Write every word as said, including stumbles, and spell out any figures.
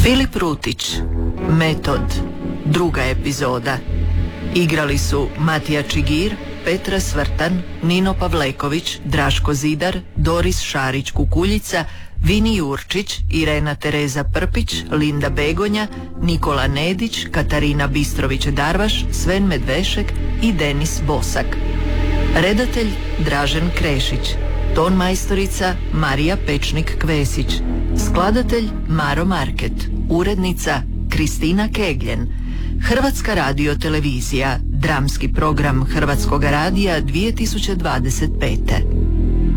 Filip Rutić, Metod, druga epizoda. Igrali su Matija Čigir, Petra Svrtan, Nino Pavleković, Draško Zidar, Doris Šarić-Kukuljica, Vini Jurčić, Irena Tereza Prpić, Linda Begonja, Nikola Nedić, Katarina Bistrović-Darvaš, Sven Medvešek i Denis Bosak. Redatelj Dražen Krešić. Ton majstorica Marija Pečnik-Kvesić. Skladatelj Maro Market. Urednica Kristina Kegljen. Hrvatska radiotelevizija, dramski program Hrvatskog radija dvije tisuće dvadeset pete.